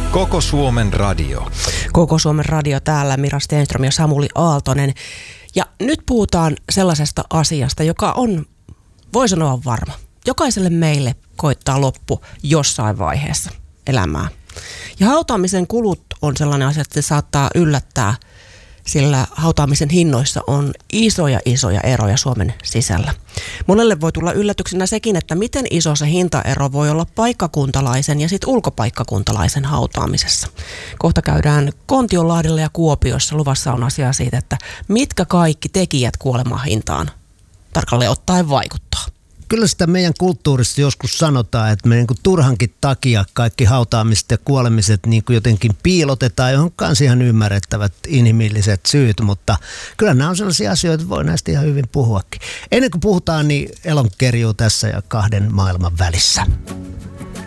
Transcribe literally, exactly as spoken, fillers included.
Koko Suomen radio. Koko Suomen radio täällä, Mira Stenström ja Samuli Aaltonen. Ja nyt puhutaan sellaisesta asiasta, joka on, voi sanoa varma. Jokaiselle meille koittaa loppu jossain vaiheessa elämää. Ja hautaamisen kulut on sellainen asia, että se saattaa yllättää, sillä hautaamisen hinnoissa on isoja isoja eroja Suomen sisällä. Monelle voi tulla yllätyksenä sekin, että miten iso se hintaero voi olla paikkakuntalaisen ja sitten ulkopaikkakuntalaisen hautaamisessa. Kohta käydään Kontiolahdella ja Kuopiossa. Luvassa on asiaa siitä, että mitkä kaikki tekijät kuoleman hintaan tarkalleen ottaen vaikuttaa. Kyllä sitä meidän kulttuurissa joskus sanotaan, että me niin kuin turhankin takia kaikki hautaamiset ja kuolemiset niin kuin jotenkin piilotetaan, johon kanssa ihan ymmärrettävät inhimilliset syyt, mutta kyllä nämä on sellaisia asioita, että voi näistä ihan hyvin puhuakin. Ennen kuin puhutaan, niin elonkerjuu tässä ja kahden maailman välissä.